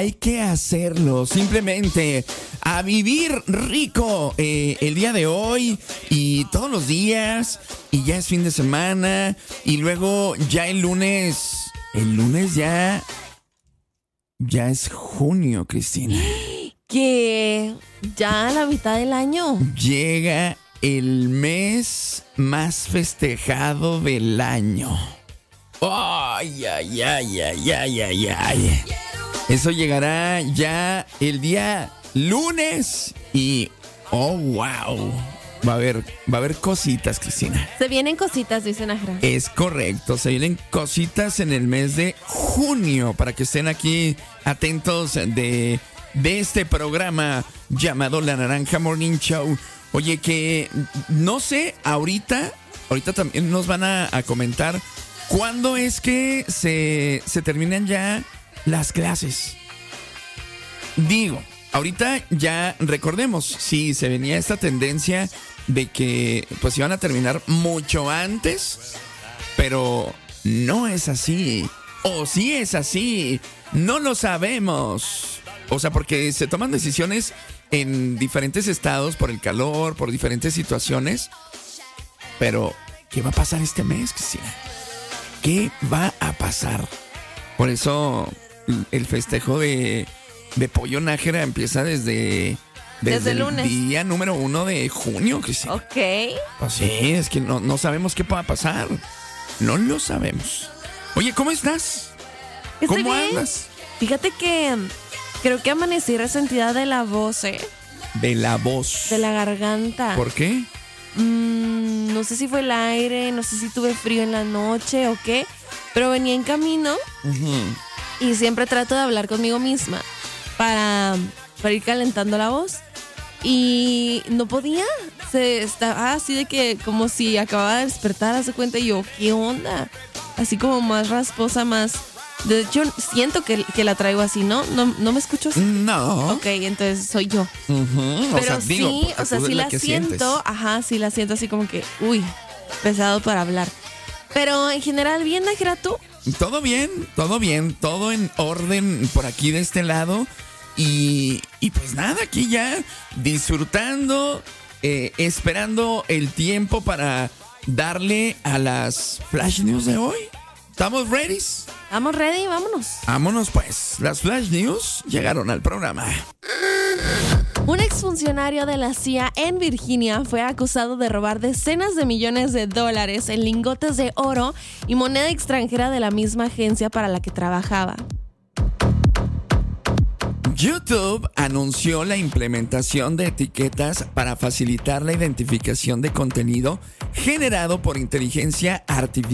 hay que hacerlo. Simplemente a vivir rico el día de hoy y todos los días. Y ya es fin de semana. Y luego ya el lunes. El lunes ya es junio, Cristina. Que ya a la mitad del año. Llega el mes más festejado del año. Ay, ay, ay, ay, ay, ay, ay. Eso llegará ya el día lunes y oh, wow. Va a haber cositas, Cristina. Se vienen cositas, dice Najra. Es correcto, se vienen cositas en el mes de junio para que estén aquí atentos de este programa llamado La Naranja Morning Show. Oye, que no sé, ahorita también nos van a comentar cuándo es que se terminan ya las clases. Digo, ahorita ya recordemos, sí, se venía esta tendencia de que pues iban a terminar mucho antes, pero no es así. O sí es así, no lo sabemos. O sea, porque se toman decisiones en diferentes estados por el calor, por diferentes situaciones. Pero, ¿qué va a pasar este mes, Cristina? ¿Qué va a pasar? Por eso el festejo de Pollo Nájera empieza desde el lunes. Día número 1 de junio, Cristina. Ok. Pues sí, es que no sabemos qué va a pasar. No lo sabemos. Oye, ¿cómo estás? Estoy ¿Cómo bien. andas? Fíjate que creo que amanecí resentida de la voz, De la voz. de la garganta. ¿Por qué? No sé si fue el aire, no sé si tuve frío en la noche o qué, pero venía en camino y siempre trato de hablar conmigo misma para ir calentando la voz y no podía. Se estaba así de que como si acababa de despertar, hace cuenta, y yo, ¿qué onda? Así como más rasposa, más... De hecho, siento que la traigo así, ¿no? ¿No me escucho así? No. Ok, entonces soy yo. Pero Pero sí, o sea, sí la siento. Ajá, sí la siento así como que, uy, pesado para hablar. Pero en general, bien, Najra, ¿tú? Todo bien, todo en orden por aquí de este lado. Y pues nada, aquí ya disfrutando, esperando el tiempo para darle a las Flash News de hoy. ¿Estamos ready? Estamos ready, vámonos. Vámonos pues, las Flash News llegaron al programa. Un exfuncionario de la CIA en Virginia fue acusado de robar decenas de millones de dólares en lingotes de oro y moneda extranjera de la misma agencia para la que trabajaba. YouTube anunció la implementación de etiquetas para facilitar la identificación de contenido generado por inteligencia artificial